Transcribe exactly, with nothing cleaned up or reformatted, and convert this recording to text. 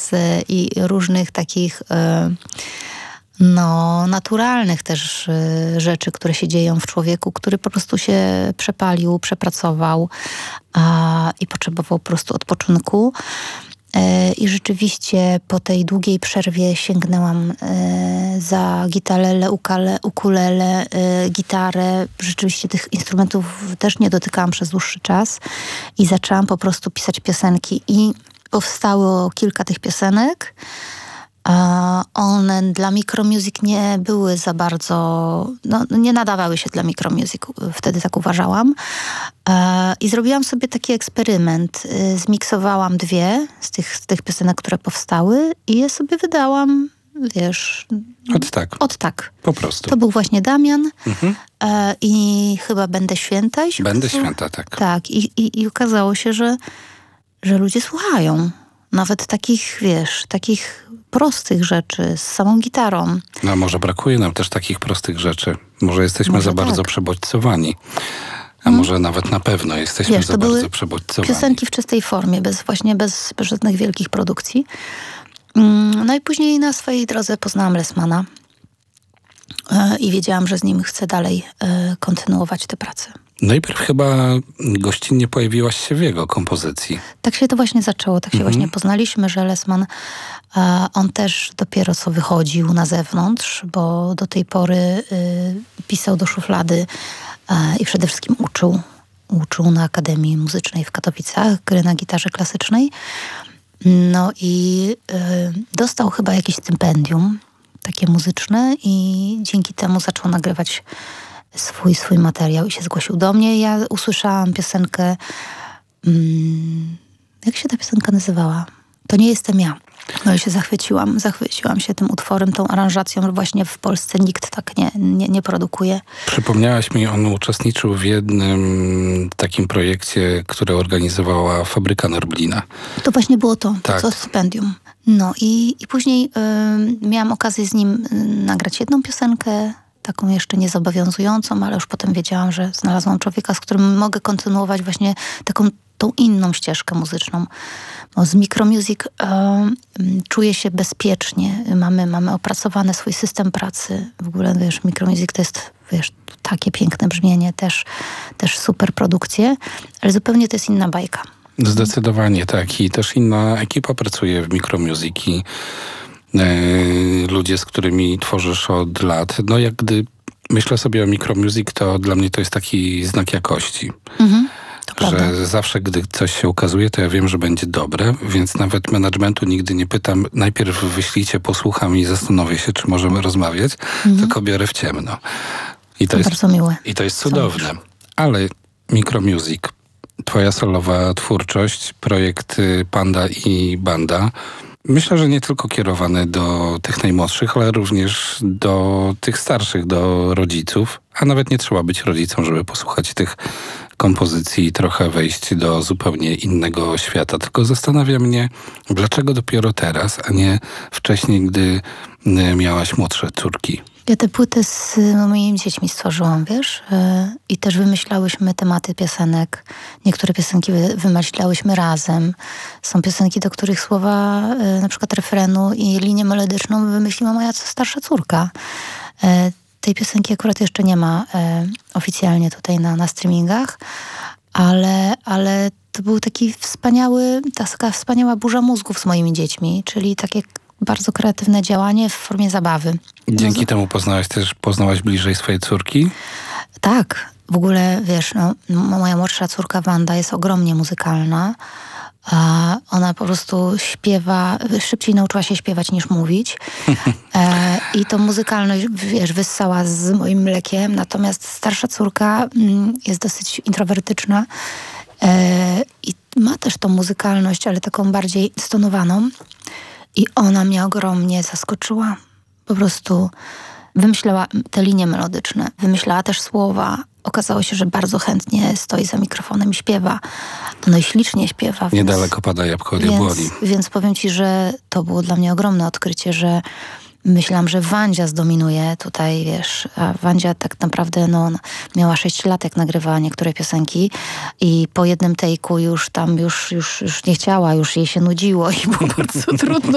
z, i różnych takich e, no, naturalnych też e, rzeczy, które się dzieją w człowieku, który po prostu się przepalił, przepracował a, i potrzebował po prostu odpoczynku. I rzeczywiście po tej długiej przerwie sięgnęłam za gitarę, ukale, ukulele, gitarę. Rzeczywiście tych instrumentów też nie dotykałam przez dłuższy czas i zaczęłam po prostu pisać piosenki i powstało kilka tych piosenek. One dla Micromusic nie były za bardzo, no, nie nadawały się dla Micromusic, wtedy tak uważałam. I zrobiłam sobie taki eksperyment. Zmiksowałam dwie z tych, z tych piosenek, które powstały i je sobie wydałam, wiesz... Od tak. Od tak. Po prostu. To był właśnie Damian mhm. i chyba Będę święta. I Będę okazało, święta, tak. Tak. I, i, i okazało się, że, że ludzie słuchają. Nawet takich, wiesz, takich prostych rzeczy z samą gitarą. No może brakuje nam też takich prostych rzeczy. Może jesteśmy może za tak. bardzo przebodźcowani. A hmm. może nawet na pewno jesteśmy Wiesz, za to bardzo były przebodźcowani. Piosenki w czystej formie, bez, właśnie bez, bez żadnych wielkich produkcji. No i później na swojej drodze poznałam Lessmana i wiedziałam, że z nim chcę dalej kontynuować tę pracę. Najpierw chyba gościnnie pojawiłaś się w jego kompozycji. Tak się to właśnie zaczęło, tak się mhm. właśnie poznaliśmy, że Lessman, on też dopiero co wychodził na zewnątrz, bo do tej pory y, pisał do szuflady y, i przede wszystkim uczył. Uczył na Akademii Muzycznej w Katowicach, gry na gitarze klasycznej. No i y, dostał chyba jakieś stypendium takie muzyczne i dzięki temu zaczął nagrywać swój, swój materiał i się zgłosił do mnie. Ja usłyszałam piosenkę, hmm, jak się ta piosenka nazywała? To nie jestem ja. No i się zachwyciłam. Zachwyciłam się tym utworem, tą aranżacją, że właśnie w Polsce nikt tak nie, nie, nie produkuje. Przypomniałaś mi, on uczestniczył w jednym takim projekcie, które organizowała Fabryka Norblina. To właśnie było to, tak. to stypendium. No i, i później y, miałam okazję z nim y, nagrać jedną piosenkę, taką jeszcze niezobowiązującą, ale już potem wiedziałam, że znalazłam człowieka, z którym mogę kontynuować właśnie taką tą inną ścieżkę muzyczną. Bo z Micromusic e, czuję się bezpiecznie. Mamy, mamy opracowany swój system pracy. W ogóle, wiesz, Micromusic to jest, wiesz, takie piękne brzmienie, też, też super produkcje, ale zupełnie to jest inna bajka. Zdecydowanie tak. I też inna ekipa pracuje w Micromusic i e, ludzie, z którymi tworzysz od lat. No jak gdy myślę sobie o Micromusic, to dla mnie to jest taki znak jakości. Mhm. Że Prawda. zawsze, gdy coś się ukazuje, to ja wiem, że będzie dobre, więc nawet managementu nigdy nie pytam. Najpierw wyślijcie, posłucham i zastanowię się, czy możemy rozmawiać, mhm. tylko biorę w ciemno. I to, to jest bardzo miłe. I to jest cudowne. Ale Micromusic, twoja solowa twórczość, projekt Panda i Banda, myślę, że nie tylko kierowany do tych najmłodszych, ale również do tych starszych, do rodziców, a nawet nie trzeba być rodzicem, żeby posłuchać tych kompozycji i trochę wejść do zupełnie innego świata. Tylko zastanawia mnie, dlaczego dopiero teraz, a nie wcześniej, gdy miałaś młodsze córki. Ja te płyty z moimi dziećmi stworzyłam, wiesz? I też wymyślałyśmy tematy piosenek. Niektóre piosenki wymyślałyśmy razem. Są piosenki, do których słowa, na przykład refrenu i linię melodyczną wymyśliła moja starsza córka. Tej piosenki akurat jeszcze nie ma e, oficjalnie tutaj na, na streamingach, ale, ale to był taki wspaniały, taka wspaniała burza mózgów z moimi dziećmi, czyli takie bardzo kreatywne działanie w formie zabawy. Dzięki no, temu poznałaś też, poznałaś bliżej swojej córki? Tak, w ogóle wiesz, no, moja młodsza córka Wanda jest ogromnie muzykalna. A ona po prostu śpiewa, szybciej nauczyła się śpiewać niż mówić. E, I tą muzykalność, wiesz, wyssała z moim mlekiem. Natomiast starsza córka mm, jest dosyć introwertyczna e, i ma też tą muzykalność, ale taką bardziej stonowaną. I ona mnie ogromnie zaskoczyła. Po prostu wymyślała te linie melodyczne, wymyślała też słowa. Okazało się, że bardzo chętnie stoi za mikrofonem i śpiewa. No i ślicznie śpiewa. Niedaleko więc, pada jabłko od jabłoni. Więc, więc powiem ci, że to było dla mnie ogromne odkrycie, że myślałam, że Wandzia zdominuje tutaj, wiesz, a Wandzia tak naprawdę no, miała sześć lat, jak nagrywała niektóre piosenki i po jednym tejku już tam już, już, już nie chciała, już jej się nudziło i było bardzo trudno